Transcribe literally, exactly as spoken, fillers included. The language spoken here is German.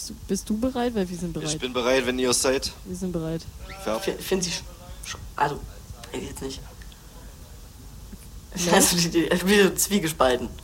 Bist du, bist du bereit? Weil wir sind bereit. Ich bin bereit, wenn ihr es seid. Wir sind bereit. Finden Sie... Also, jetzt nicht. Nee. Also, die, die, die, die Zwiegespalten.